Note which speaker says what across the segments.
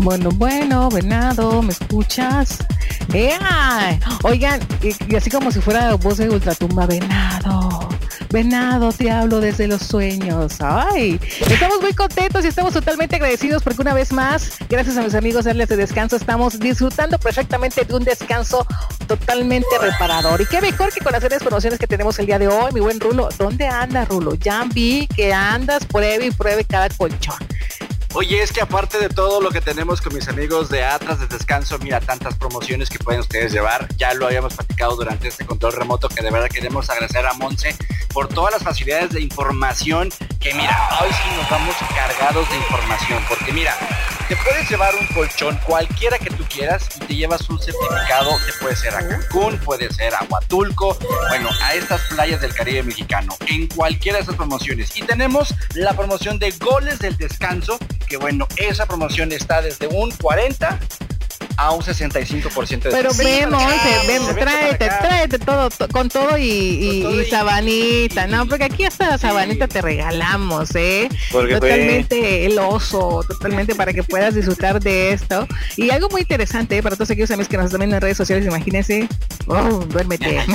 Speaker 1: Bueno, venado, ¿me escuchas? Oigan, y así como si fuera voz de ultratumba, venado, te hablo desde los sueños. Ay, estamos muy contentos y estamos totalmente agradecidos porque una vez más, gracias a mis amigos de Atlas de Descanso, estamos disfrutando perfectamente de un descanso totalmente reparador. Y qué mejor que con las grandes promociones que tenemos el día de hoy, mi buen Rulo. ¿Dónde andas, Rulo? Ya vi que andas, pruebe cada colchón.
Speaker 2: Oye, es que aparte de todo lo que tenemos con mis amigos de Atlas de Descanso, mira, tantas promociones que pueden ustedes llevar. Ya lo habíamos platicado durante este control remoto, que de verdad queremos agradecer a Monse por todas las facilidades de información, que mira, hoy sí nos vamos cargados de información, porque mira, te puedes llevar un colchón cualquiera que tú quieras y te llevas un certificado que puede ser a Cancún, puede ser a Huatulco, bueno, a estas playas del Caribe mexicano, en cualquiera de estas promociones. Y tenemos la promoción de Goles del Descanso, que bueno, esa promoción está desde un 40 a un 65% de
Speaker 1: pero vemos, tráete todo, con todo y sabanita, ¿no? Porque aquí hasta la sabanita te regalamos,
Speaker 2: porque
Speaker 1: totalmente el oso, totalmente para que puedas disfrutar de esto. Y algo muy interesante, para todos aquellos amigos que nos están viendo en redes sociales, imagínense, duérmete.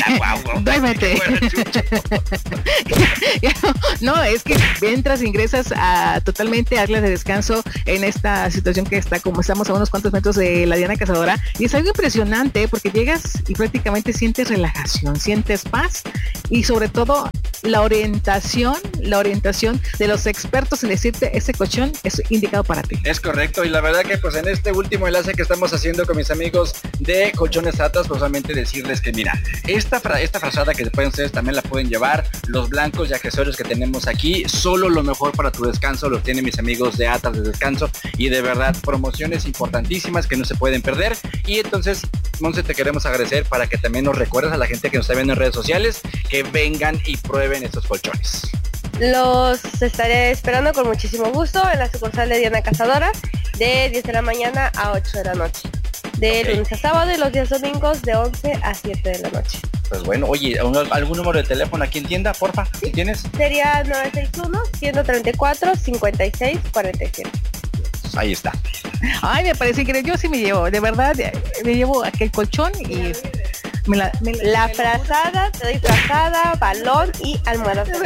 Speaker 1: No, es que entras, ingresas a totalmente Atlas de Descanso en esta situación que está, como estamos a unos cuantos metros de la Diana Cazadora, y es algo impresionante porque llegas y prácticamente sientes relajación, sientes paz y sobre todo la orientación de los expertos en decirte ese colchón es indicado para ti.
Speaker 2: Es correcto, y la verdad que pues en este último enlace que estamos haciendo con mis amigos de Colchones Atlas, pues solamente decirles que mira, esta frazada que pueden ustedes también la pueden llevar, los blancos y accesorios que tenemos aquí, solo lo mejor para tu descanso lo tienen mis amigos de Atlas de Descanso, y de verdad promociones importantísimas que no se pueden perder. Y entonces, Monse, te queremos agradecer para que también nos recuerdes a la gente que nos está viendo en redes sociales que vengan y prueben estos colchones.
Speaker 3: Los estaré esperando con muchísimo gusto en la sucursal de Diana Cazadora de 10 de la mañana a 8 de la noche, de lunes a sábado, y los días domingos de 11 a 7 de la noche.
Speaker 2: Pues bueno, oye, ¿algún número de teléfono aquí en tienda, porfa? ¿Sí tienes?
Speaker 3: Sería 961-134-5647.
Speaker 2: Ahí está.
Speaker 1: Ay, me parece increíble. Yo sí me llevo, de verdad, me llevo aquel colchón y
Speaker 3: la frazada, te doy frazada, balón y almohada.
Speaker 1: Se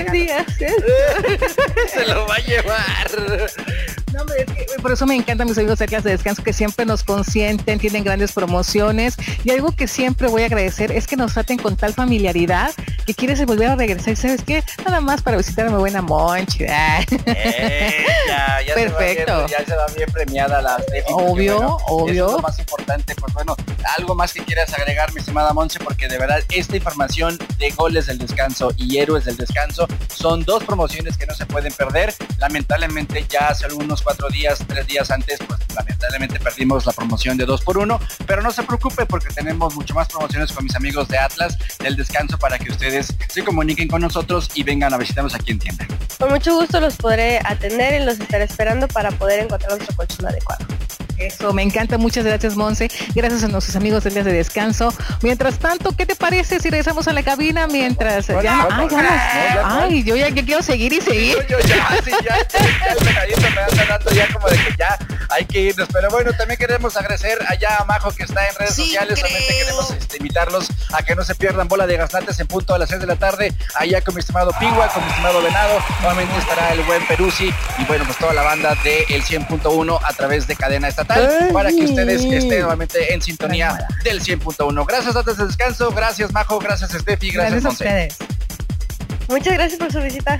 Speaker 2: lo va a llevar.
Speaker 1: No, hombre, es que por eso me encantan mis amigos de Atlas de Descanso, que siempre nos consienten, tienen grandes promociones, y algo que siempre voy a agradecer es que nos traten con tal familiaridad que quieres volver a regresar. ¿Sabes qué? Nada más para visitar a mi buena Monchi.
Speaker 2: Ya
Speaker 1: perfecto.
Speaker 2: Ya se va bien premiada la Steffi.
Speaker 1: Obvio.
Speaker 2: Eso es lo más importante. Pues bueno, algo más que quieras agregar, mi estimada Monchi, porque de verdad esta información de Goles del Descanso y Héroes del Descanso son dos promociones que no se pueden perder. Lamentablemente ya hace algunos 3 días antes, pues lamentablemente perdimos la promoción de 2x1, pero no se preocupe porque tenemos mucho más promociones con mis amigos de Atlas del Descanso para que ustedes se comuniquen con nosotros y vengan a visitarnos aquí en tienda.
Speaker 3: Con mucho gusto los podré atender y los estaré esperando para poder encontrar nuestro colchón adecuado.
Speaker 1: Eso, me encanta, muchas gracias, Monse, gracias a nuestros amigos del día de descanso. Mientras tanto, ¿qué te parece si regresamos a la cabina mientras yo ya quiero seguir y seguir?
Speaker 2: Ya el pecadito me anda dando ya como de que ya hay que irnos, pero bueno, también queremos agradecer allá a Majo que está en redes sociales, solamente queremos invitarlos a que no se pierdan Bola de Gaznates en punto a las 6 de la tarde, allá con mi estimado Pingua, con mi estimado Venado, nuevamente estará el buen Peruzzi y bueno, pues toda la banda de el 100.1 a través de cadena estatal, para que ustedes estén nuevamente en sintonía del 100.1. Gracias Atlas de Descanso, gracias Majo, gracias Steffi, gracias Monse.
Speaker 1: A ustedes.
Speaker 3: Muchas gracias por su visita.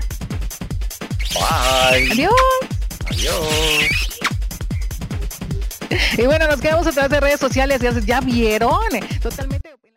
Speaker 2: Bye.
Speaker 1: Adiós. Y bueno, nos quedamos a través de redes sociales, ya vieron, totalmente.